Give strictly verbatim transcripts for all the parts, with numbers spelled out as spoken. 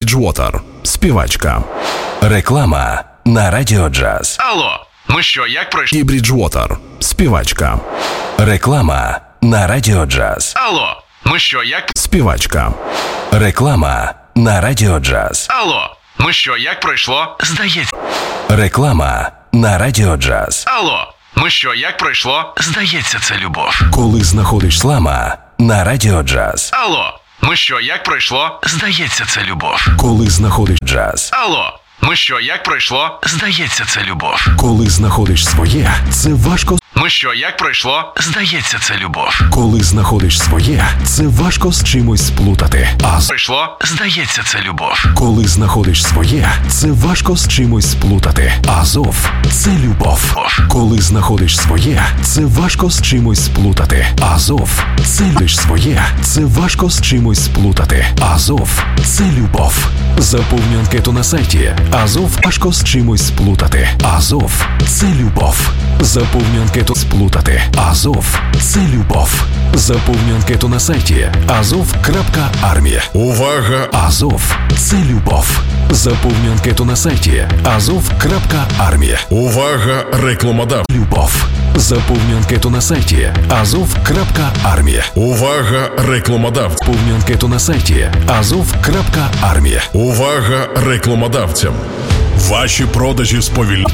Бріджвотер, співачка. Реклама на Радіо Джаз. Алло, ну що, як пройшло? І Бріджвотер, співачка. Реклама на Радіо Джаз. Алло, ну що, як... Співачка. Реклама на Радіо Джаз. Алло, ну що, як пройшло? Здається. Реклама на Радіо Джаз. Алло, ну що, як пройшло? Здається, це любов. Коли знаходиш реклама на Радіо Джаз. Алло, ну що, як пройшло? Здається, це любов. Коли знаходиш джаз. Алло, ну що, як пройшло? Здається, це любов. Коли знаходиш своє, це важко. Ну що, як пройшло? Здається, це любов. Коли знаходиш своє, це важко з чимось сплутати. А з... Пройшло? Здається, це любов. Коли знаходиш своє, це важко з чимось сплутати. Азов – це любов. Коли знаходиш своє, це важко з чимось сплутати. Азов – це любиш своє, це важко з чимось сплутати. Азов – це любов. Заповнюй анкету на сайті. Азов – важко з чимось сплутати. Азов – це любов. Заповнюй анкету сплутати. Азов – це любов. Заповнюй анкету на сайті азов.армія. Увага! Азов – це любов. Заповнюй анкету на сайті азов.армія. Увага! Рекламодав. Любов. Заповнюй анкету на сайті азов.армія. Увага! Рекламодав. Заповнюй анкету на сайті азов.армія. Увага! Рекламодавцям. Ваші продажі сповільнені.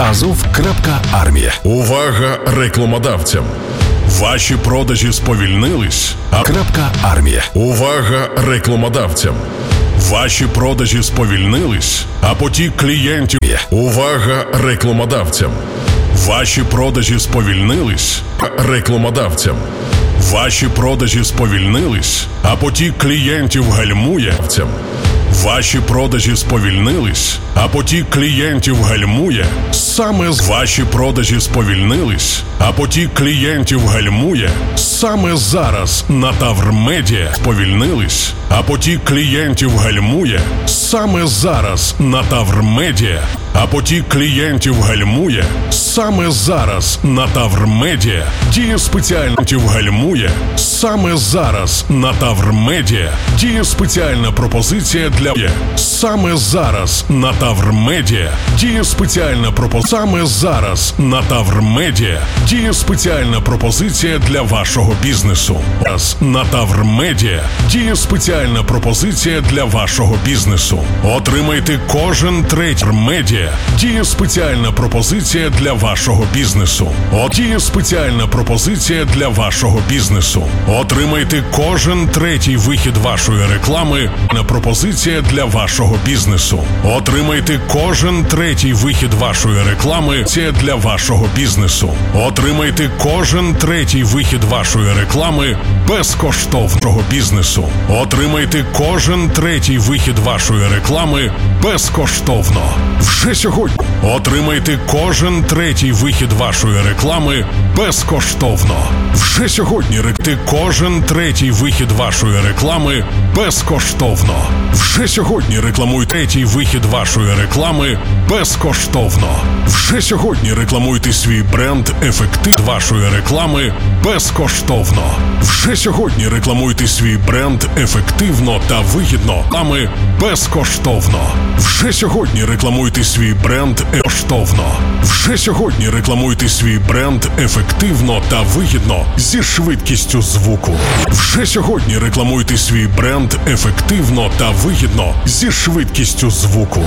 Азов.армія. Увага! Рекламодавцям. Ваші продажі сповільнились. А... Крапка армія. Увага! Рекламодавцям. Ваші продажі сповільнились, а потік клієнтів. Увага! Рекламодавцям. Ваші продажі сповільнились. Рекламодавцям. Ваші продажі сповільнились, а потік клієнтів гальмує. Ваші продажі сповільнились, а потік клієнтів гальмує. Саме з ваші продажі сповільнились, а потік клієнтів гальмує. Саме зараз на Таврмедіа сповільнились, а потік клієнтів гальмує. Саме зараз на Таврмедіа, а потік клієнтів гальмує. Саме зараз на Таврмедіа діє спеціальнів гальмує. Саме зараз на Таврмедіа діє спеціальна пропозиція для Саме зараз на Таврмедіа діє спеціальна пропозиція. Саме зараз на Таврмедіа діє спеціальна пропозиція для вашого бізнесу. Зараз на Таврмедіа діє спеціальна пропозиція для вашого бізнесу. Отримайте кожен третій медіа. Діє спеціальна пропозиція для вашого бізнесу. От діє спеціальна пропозиція для вашого бізнесу. Отримайте кожен третій вихід вашої реклами на пропозиція для вашого бізнесу. Отримайте кожен третій вихід вашої реклами. Це для вашого бізнесу. Отримайте кожен третій вихід вашої реклами безкоштовного бізнесу. Отримайте кожен третій вихід вашої реклами безкоштовно. Вже сьогодні. Отримайте кожен третій вихід вашої реклами безкоштовно. Вже сьогодні ректи кожен третій вихід вашої реклами безкоштовно. Вже сьогодні рекламуйте третій вихід вашої реклами безкоштовно. Вже сьогодні рекламуйте свій бренд ефектив вашої реклами безкоштовно. Вже сьогодні рекламуйте свій бренд ефективно та вигідно реклами безкоштовно. Вже сьогодні рекламуйте свій бренд безкоштовно. Вже сьогодні рекламуйте свій бренд ефективно та вигідно зі швидкістю звуку. Вже сьогодні рекламуйте свій бренд ефективно та вигідно зі швидкістю звуку.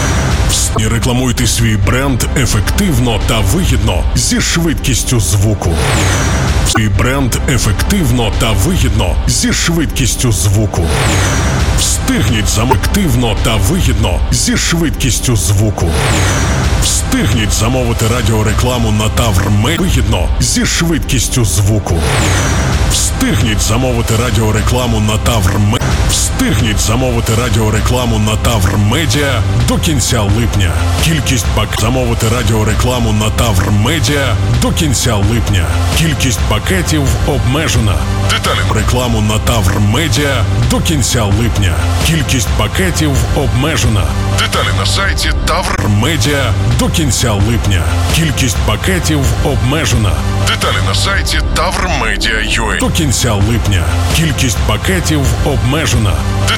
І рекламуйте свій бренд ефективно та вигідно зі швидкістю звуку. Свій бренд ефективно та вигідно зі швидкістю звуку. Встигніть замовити та вигідно зі швидкістю звуку. Встигніть замовити радіорекламу на Таврмедіа вигідно зі швидкістю звуку. Встигніть замовити радіорекламу на Таврмедіа. Встигніть замовити радіорекламу на Таврмедіа до кінця липня. Кількість пак замовити радіорекламу на Таврмедіа до кінця липня. Кількість пакетів обмежена. Деталі рекламу на Таврмедіа до кінця липня. Кількість пакетів обмежена. Деталі на сайті Таврмедіа до кінця липня. Кількість пакетів обмежена. Деталі на сайті Таврмедіа.ua до кінця липня. Кількість пакетів обмежена.